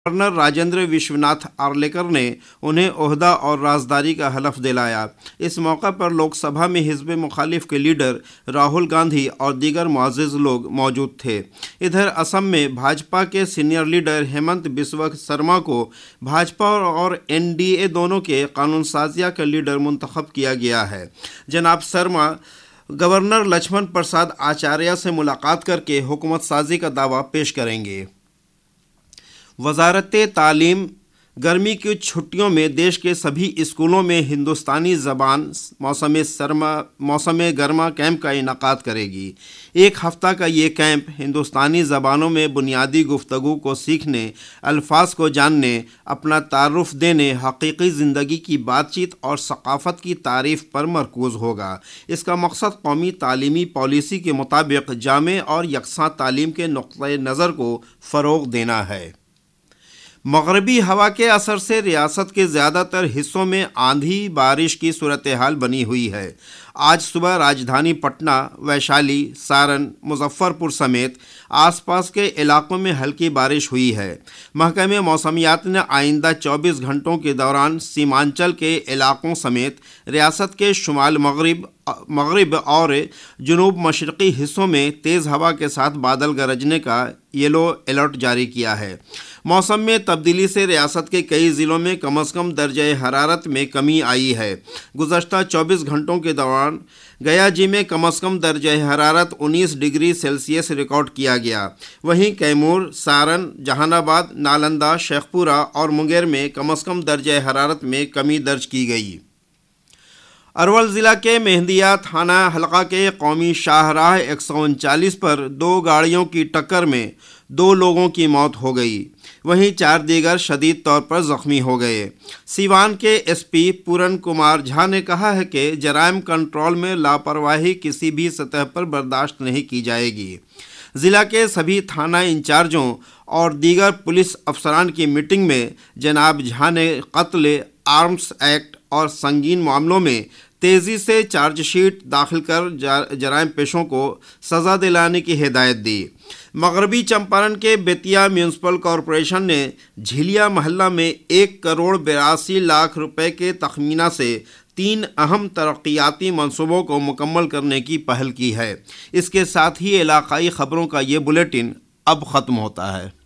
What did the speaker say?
Governor Rajendra Vishwanath آرلیکر نے انہیں عہدہ اور رازداری کا حلف دلایا۔ اس موقع پر لوک سبھا میں حزب مخالف کے لیڈر راہل گاندھی اور دیگر معزز لوگ موجود تھے۔ ادھر اسم میں بھاجپا کے سینئر لیڈر ہیمنت بسوا سرما کو بھاجپا اور NDA دونوں کے قانون سازیہ کا لیڈر منتخب کیا گیا ہے۔ جناب سرما گورنر لکشمن پرساد آچاریہ سے ملاقات کر کے حکومت سازی کا دعویٰ پیش کریں گے۔ وزارت تعلیم گرمی کی چھٹیوں میں دیش کے سبھی اسکولوں میں ہندوستانی زبان موسم گرما کیمپ کا انعقاد کرے گی۔ ایک ہفتہ کا یہ کیمپ ہندوستانی زبانوں میں بنیادی گفتگو کو سیکھنے، الفاظ کو جاننے، اپنا تعارف دینے، حقیقی زندگی کی بات چیت اور ثقافت کی تعریف پر مرکوز ہوگا۔ اس کا مقصد قومی تعلیمی پالیسی کے مطابق جامع اور یکساں تعلیم کے نقطۂ نظر کو فروغ دینا ہے۔ مغربی ہوا کے اثر سے ریاست کے زیادہ تر حصوں میں آندھی بارش کی صورتحال بنی ہوئی ہے۔ آج صبح راجدھانی پٹنہ، ویشالی، سارن، مظفر پور سمیت آس پاس کے علاقوں میں ہلکی بارش ہوئی ہے۔ محکمہ موسمیات نے آئندہ 24 گھنٹوں کے دوران سیمانچل کے علاقوں سمیت ریاست کے شمال مغرب اور جنوب مشرقی حصوں میں تیز ہوا کے ساتھ بادل گرجنے کا یلو الرٹ جاری کیا ہے۔ موسم میں تبدیلی سے ریاست کے کئی ضلعوں میں کم از کم درجہ حرارت میں کمی آئی ہے۔ گزشتہ 24 گھنٹوں کے دوران گیا میں کم از کم درجہ حرارت 19 ڈگری سیلسیس ریکارڈ کیا گیا۔ وہیں کیمور، سارن، جہان آباد، نالندہ، شیخ پورہ اور منگیر میں کم از کم درجہ حرارت میں کمی درج کی گئی۔ ارول ضلع کے مہندیا تھانہ حلقہ کے قومی شاہراہ 139 پر 2 گاڑیوں کی ٹکر میں 2 لوگوں کی موت ہو گئی، وہیں 4 دیگر شدید طور پر زخمی ہو گئے۔ سیوان کے SP پورن کمار جھا نے کہا ہے کہ جرائم کنٹرول میں لاپرواہی کسی بھی سطح پر برداشت نہیں کی جائے گی۔ ضلع کے سبھی تھانہ انچارجوں اور دیگر پولیس افسران کی میٹنگ میں جناب جھا نے قتل، آرمز ایکٹ اور سنگین معاملوں میں تیزی سے چارج شیٹ داخل کر جرائم پیشوں کو سزا دلانے کی ہدایت دی۔ مغربی چمپارن کے بیتیا میونسپل کارپوریشن نے جھیلیا محلہ میں 1 کروڑ 82 لاکھ روپے کے تخمینہ سے 3 اہم ترقیاتی منصوبوں کو مکمل کرنے کی پہل کی ہے۔ اس کے ساتھ ہی علاقائی خبروں کا یہ بلیٹن اب ختم ہوتا ہے۔